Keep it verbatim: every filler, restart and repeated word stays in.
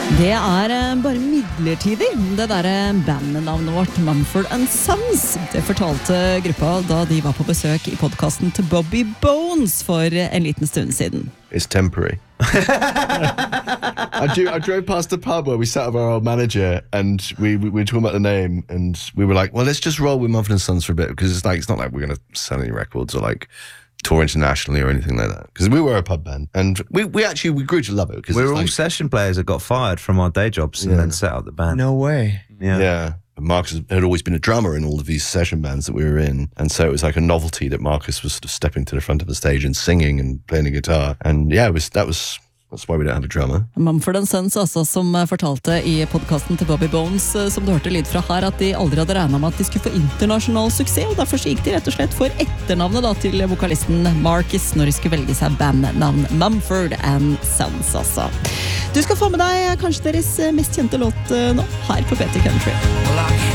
Det er bare midlertidig, det der bandnavnet vårt, Mumford and Sons. Det fortalte gruppa da de var på besøk i podcasten til Bobby Bones for en liten stund siden. It's temporary. I, drew, I drove past the pub where we sat with our old manager and we, we, we were talking about the name and we were like, well, let's just roll with Mumford and Sons for a bit because it's like it's not like we're going to sell any records or like tour internationally or anything like that because we were a pub band and we, we actually we grew to love it because we were like, all session players that got fired from our day jobs and yeah. then set up the band. No way. Yeah. Yeah. Marcus had always been a drummer in all of these session bands that we were in and so it was like a novelty that Marcus was sort of stepping to the front of the stage and singing and playing a guitar and yeah it was that was That's why we don't have a drummer. Mumford and Sons altså, som fortalte i podcasten til Bobby Bones, som du hørte lyd fra her, at de aldri hadde regnet med at de skulle få internasjonal suksess, og derfor gikk de rett og slett for etternavnet da, til vokalisten Marcus når de skulle velge seg bandnavn Mumford and Sons. Altså. Du skal få med deg kanskje deres mest kjente låt nå, her på P T Country.